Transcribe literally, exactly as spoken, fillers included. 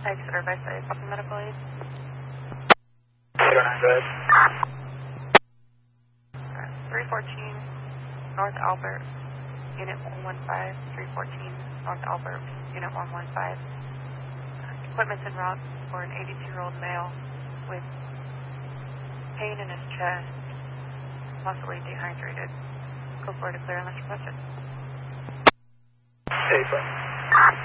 Exeter by site, medical aid. eight oh nine, go ahead. three fourteen North Albert, Unit one one five, three fourteen North Albert, Unit one one five. Uh, equipment's en route for an eighty-two-year-old male with pain in his chest, possibly dehydrated. Go forward to clear unless requested. Hey, bro.